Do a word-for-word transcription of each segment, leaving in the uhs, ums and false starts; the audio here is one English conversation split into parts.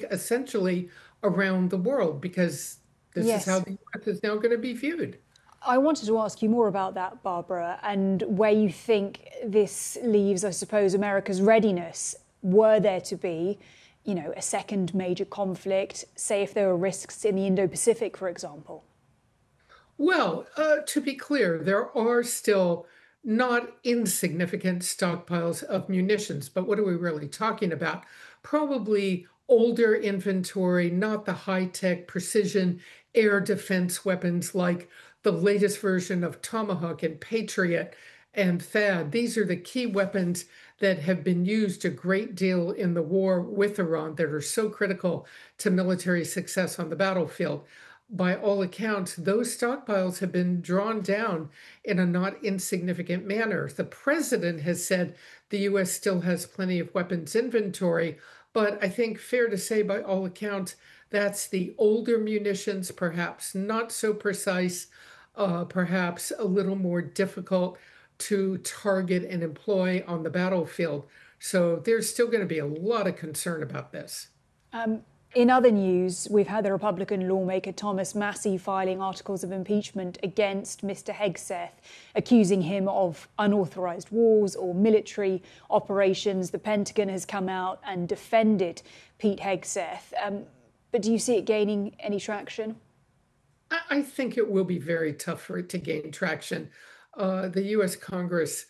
essentially around the world, because this is how Yes. the U S is now going to be viewed. I wanted to ask you more about that, Barbara, and where you think this leaves, I suppose, America's readiness, were there to be, you know, a second major conflict, say if there were risks in the Indo-Pacific, for example. Well, uh, to be clear, there are still not insignificant stockpiles of munitions, but what are we really talking about? Probably older inventory, not the high-tech precision air defense weapons like the latest version of Tomahawk and Patriot and THAAD. These are the key weapons that have been used a great deal in the war with Iran that are so critical to military success on the battlefield. By all accounts, those stockpiles have been drawn down in a not insignificant manner. The president has said the U S still has plenty of weapons inventory, but I think fair to say, by all accounts, that's the older munitions, perhaps not so precise, uh, perhaps a little more difficult to target and employ on the battlefield. So there's still going to be a lot of concern about this. Um, in other news, we've had the Republican lawmaker Thomas Massie filing articles of impeachment against Mister Hegseth, accusing him of unauthorized wars or military operations. The Pentagon has come out and defended Pete Hegseth. Um, but do you see it gaining any traction? I I think it will be very tough for it to gain traction. Uh, the U S. Congress,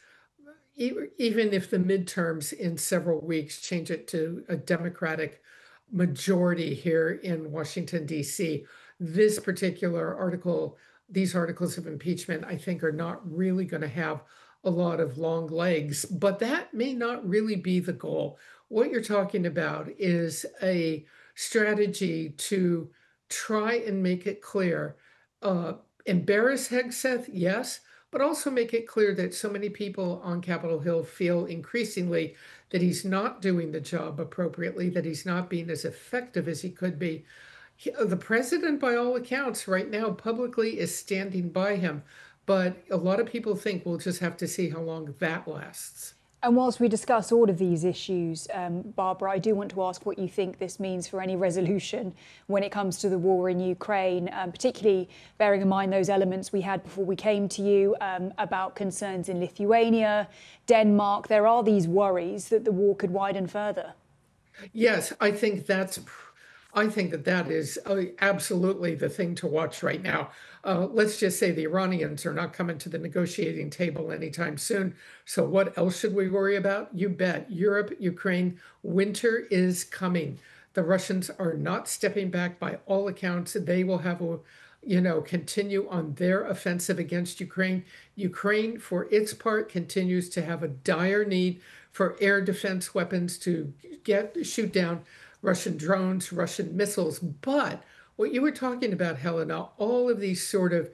e- even if the midterms in several weeks change it to a Democratic majority here in Washington, D C, this particular article, these articles of impeachment, I think are not really going to have a lot of long legs, but that may not really be the goal. What you're talking about is a strategy to try and make it clear, uh, embarrass Hegseth, yes, but also make it clear that so many people on Capitol Hill feel increasingly that he's not doing the job appropriately, that he's not being as effective as he could be. He- uh, the president, by all accounts, right now publicly is standing by him, but a lot of people think we'll just have to see how long that lasts. And whilst we discuss all of these issues, um, Barbara, I do want to ask what you think this means for any resolution when it comes to the war in Ukraine, um, particularly bearing in mind those elements we had before we came to you um, about concerns in Lithuania, Denmark. There are these worries that the war could widen further. Yes, I think that's, I think that that is uh, absolutely the thing to watch right now. Uh, let's just say the Iranians are not coming to the negotiating table anytime soon. So what else should we worry about? You bet. Europe, Ukraine, winter is coming. The Russians are not stepping back by all accounts. They will have a, you know, continue on their offensive against Ukraine. Ukraine, for its part, continues to have a dire need for air defense weapons to get shoot down Russian drones, Russian missiles. But what you were talking about, Helena, all of these sort of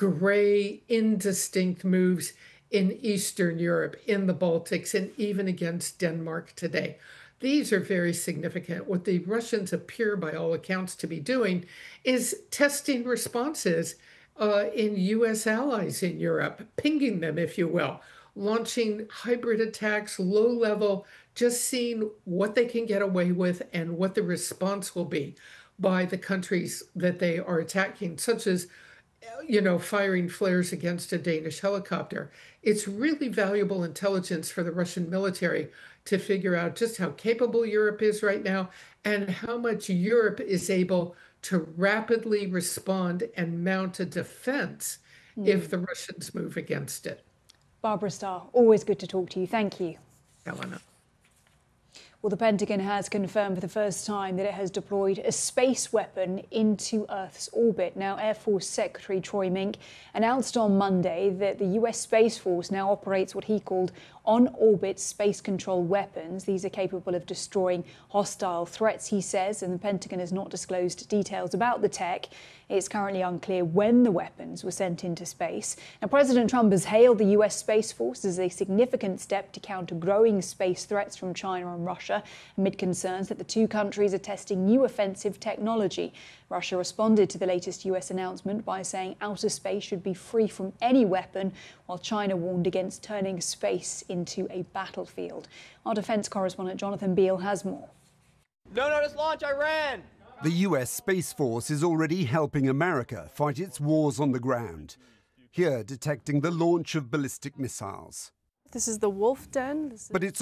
gray, indistinct moves in Eastern Europe, in the Baltics, and even against Denmark today. These are very significant. What the Russians appear, by all accounts, to be doing is testing responses uh, in U S allies in Europe, pinging them, if you will, launching hybrid attacks, low level, just seeing what they can get away with and what the response will be by the countries that they are attacking, such as, you know, firing flares against a Danish helicopter. It's really valuable intelligence for the Russian military to figure out just how capable Europe is right now and how much Europe is able to rapidly respond and mount a defense if the Russians move against it. Barbara Starr, always good to talk to you. Thank you. Helena. Well, the Pentagon has confirmed for the first time that it has deployed a space weapon into Earth's orbit. Now, Air Force Secretary Troy Mink announced on Monday that the U S Space Force now operates what he called on-orbit space control weapons. These are capable of destroying hostile threats, he says, and the Pentagon has not disclosed details about the tech. It's currently unclear when the weapons were sent into space. Now, President Trump has hailed the U S Space Force as a significant step to counter growing space threats from China and Russia, amid concerns that the two countries are testing new offensive technology. Russia responded to the latest U S announcement by saying outer space should be free from any weapon, while China warned against turning space into a battlefield. Our defence correspondent Jonathan Beale has more. No notice launch, Iran! The U S Space Force is already helping America fight its wars on the ground, here detecting the launch of ballistic missiles. This is the Wolf Den. This is But it's